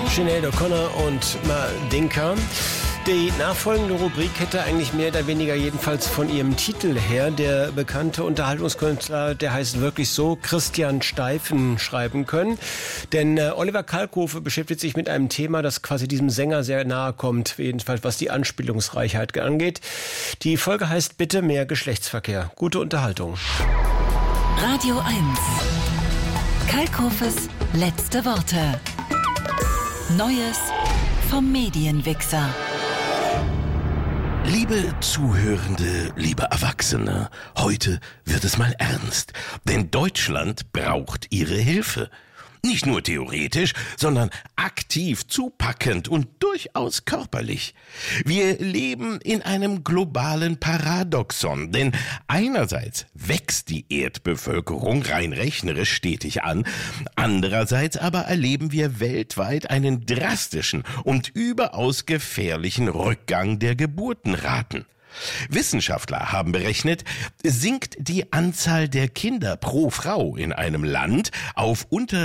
Sinead O'Connor und Mandinka. Die nachfolgende Rubrik hätte eigentlich mehr oder weniger, jedenfalls von ihrem Titel her, der bekannte Unterhaltungskünstler, der heißt wirklich so, Christian Steifen, schreiben können. Denn Oliver Kalkofe beschäftigt sich mit einem Thema, das quasi diesem Sänger sehr nahe kommt, jedenfalls was die Anspielungsreichheit angeht. Die Folge heißt Bitte mehr Geschlechtsverkehr. Gute Unterhaltung. Radio 1. Kalkofes letzte Worte. Neues vom Medienwichser. Liebe Zuhörende, liebe Erwachsene, heute wird es mal ernst, denn Deutschland braucht Ihre Hilfe. Nicht nur theoretisch, sondern aktiv, zupackend und durchaus körperlich. Wir leben in einem globalen Paradoxon, denn einerseits wächst die Erdbevölkerung rein rechnerisch stetig an, andererseits aber erleben wir weltweit einen drastischen und überaus gefährlichen Rückgang der Geburtenraten. Wissenschaftler haben berechnet, sinkt die Anzahl der Kinder pro Frau in einem Land auf unter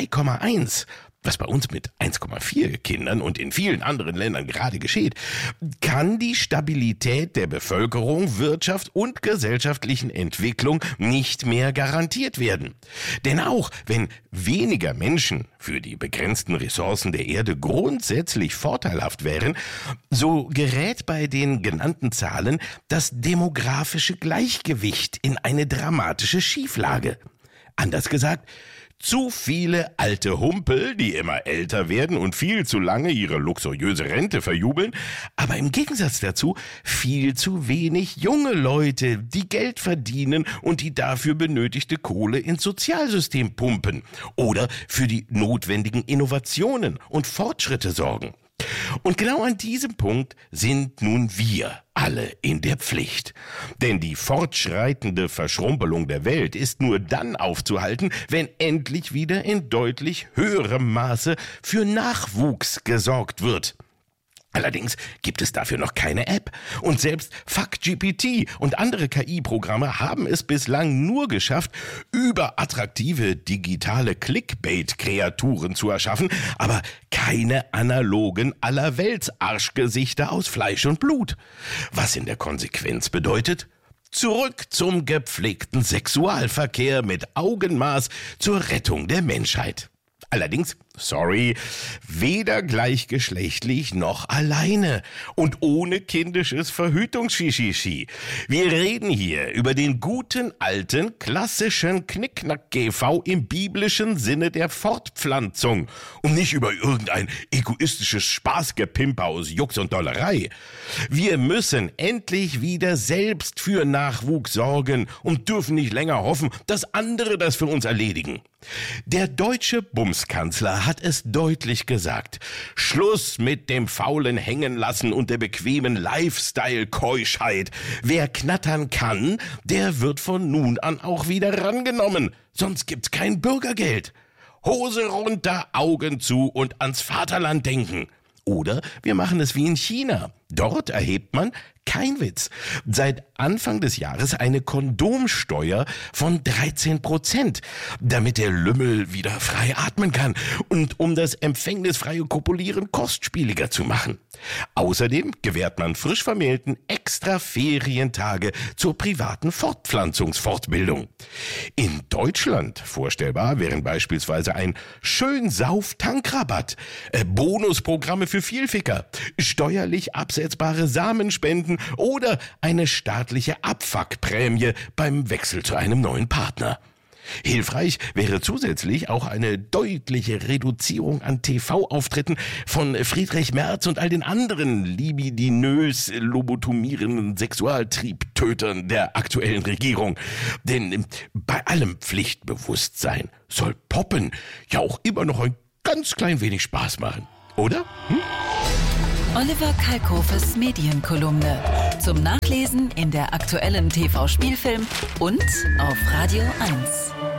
2,1, was bei uns mit 1,4 Kindern und in vielen anderen Ländern gerade geschieht, kann die Stabilität der Bevölkerung, Wirtschaft und gesellschaftlichen Entwicklung nicht mehr garantiert werden. Denn auch wenn weniger Menschen für die begrenzten Ressourcen der Erde grundsätzlich vorteilhaft wären, so gerät bei den genannten Zahlen das demografische Gleichgewicht in eine dramatische Schieflage. Anders gesagt, zu viele alte Humpel, die immer älter werden und viel zu lange ihre luxuriöse Rente verjubeln, aber im Gegensatz dazu viel zu wenig junge Leute, die Geld verdienen und die dafür benötigte Kohle ins Sozialsystem pumpen oder für die notwendigen Innovationen und Fortschritte sorgen. Und genau an diesem Punkt sind nun wir alle in der Pflicht. Denn die fortschreitende Verschrumpelung der Welt ist nur dann aufzuhalten, wenn endlich wieder in deutlich höherem Maße für Nachwuchs gesorgt wird. Allerdings gibt es dafür noch keine App. Und selbst FuckGPT und andere KI-Programme haben es bislang nur geschafft, überattraktive digitale Clickbait-Kreaturen zu erschaffen, aber keine analogen Allerwelts-Arschgesichter aus Fleisch und Blut. Was in der Konsequenz bedeutet: zurück zum gepflegten Sexualverkehr mit Augenmaß zur Rettung der Menschheit. Allerdings, weder gleichgeschlechtlich noch alleine und ohne kindisches Verhütungsschischichi. Wir reden hier über den guten alten klassischen Knickknack-GV im biblischen Sinne der Fortpflanzung und nicht über irgendein egoistisches Spaßgepimper aus Jux und Dollerei. Wir müssen endlich wieder selbst für Nachwuchs sorgen und dürfen nicht länger hoffen, dass andere das für uns erledigen. Der deutsche Bumskanzler hat es deutlich gesagt: Schluss mit dem faulen Hängenlassen und der bequemen Lifestyle-Keuschheit. Wer knattern kann, der wird von nun an auch wieder rangenommen. Sonst gibt's kein Bürgergeld. Hose runter, Augen zu und ans Vaterland denken. Oder wir machen es wie in China. Dort erhebt man, kein Witz, seit Anfang des Jahres eine Kondomsteuer von 13%, damit der Lümmel wieder frei atmen kann und um das empfängnisfreie Kopulieren kostspieliger zu machen. Außerdem gewährt man frisch Vermählten extra Ferientage zur privaten Fortpflanzungsfortbildung. In Deutschland vorstellbar wären beispielsweise ein Schönsauf-Tankrabatt, Bonusprogramme für Vielficker, steuerlich absetzbare Samenspenden oder eine staatliche Abfuckprämie beim Wechsel zu einem neuen Partner. Hilfreich wäre zusätzlich auch eine deutliche Reduzierung an TV-Auftritten von Friedrich Merz und all den anderen libidinös lobotomierenden Sexualtriebtötern der aktuellen Regierung. Denn bei allem Pflichtbewusstsein soll Poppen ja auch immer noch ein ganz klein wenig Spaß machen, oder? Oliver Kalkofes Medienkolumne. Zum Nachlesen in der aktuellen TV-Spielfilm und auf Radio 1.